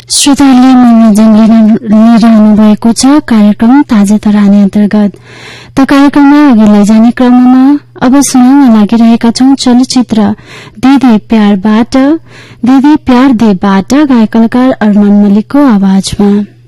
श्रोताहरूले मनोरञ्जन लिइरहनु भएको छ कार्यक्रम ताजा तरानी अन्तर्गत। त कार्यक्रममा अघि लैजाने क्रममा अब सुनाउन लागिरहेका छौं चलचित्र दीदी प्यार देबाट गायक कलाकार अरमान मलिकको आवाजमा।